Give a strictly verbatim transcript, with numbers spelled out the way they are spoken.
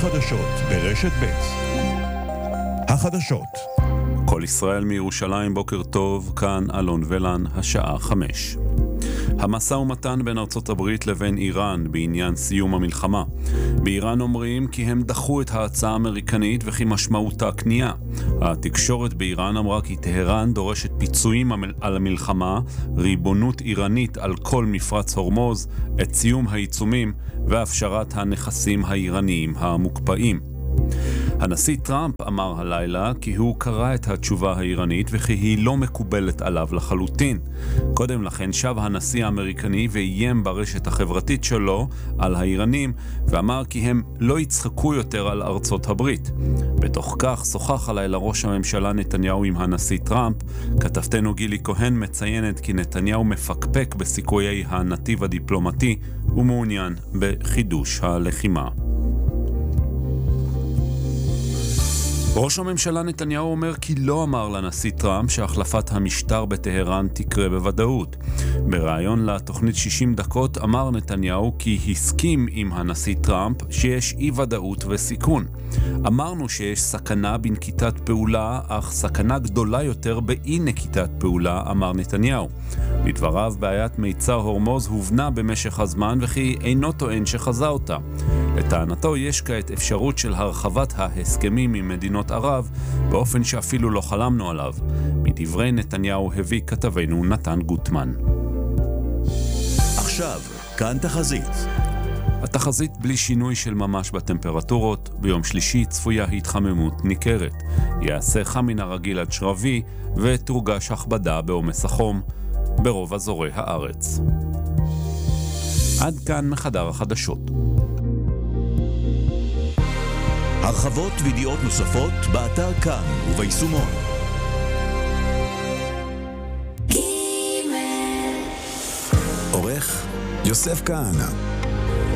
החדשות ברשת ב'. החדשות. כל ישראל מירושלים, בוקר טוב, כאן אלון ולן, השעה חמש. המשא ומתן בין ארצות הברית לבין איראן בעניין סיום המלחמה. באיראן אומרים כי הם דחו את ההצעה האמריקנית וכי משמעותה כניעה. התקשורת באיראן אמרה כי טהרן דורשת פיצויים על המלחמה, ריבונות איראנית על כל מפרץ הורמוז, את סיום העיצומים והפשרת הנכסים האיראניים המוקפאים. הנשיא טראמפ אמר הלילה כי הוא קרא את התשובה האיראנית וכי היא לא מקובלת עליו לחלוטין. קודם לכן שב הנשיא האמריקני ואיים ברשת החברתית שלו על האיראנים ואמר כי הם לא יצחקו יותר על ארצות הברית. בתוך כך שוחח הלילה ראש הממשלה נתניהו עם הנשיא טראמפ. כתבתנו גילי כהן מציינת כי נתניהו מפקפק בסיכויי הנתיב הדיפלומטי ומעוניין בחידוש הלחימה. ראש הממשלה נתניהו אומר כי לא אמר לנשיא טראמפ שהחלפת המשטר בטהרן תקרה בוודאות. בריאיון לתוכנית שישים דקות אמר נתניהו כי הסכים עם הנשיא טראמפ שיש אי ודאות וסיכון. אמרנו שיש סכנה בנקיטת פעולה, אך סכנה גדולה יותר באי נקיטת פעולה, אמר נתניהו. לדבריו, בעיית מיצר הורמוז הובנה במשך הזמן וכי אינו טוען שחזה אותה. לטענתו יש כעת אפשרות של הרחבת ההסכמים עם מדינות ערב באופן שאפילו לא חלמנו עליו. מדברי נתניהו הביא כתבנו נתן גוטמן. עכשיו, כאן תחזית. התחזית בלי שינוי של ממש בטמפרטורות. ביום שלישי צפויה התחממות ניכרת. יעשה חם מן הרגיל עד שרבי ותורגש הכבדה בעומס החום ברוב אזורי הארץ. עד כאן מחדר החדשות. הרחבות וידיעות נוספות באתר כאן וביישומון. עורך יוסף כהנא.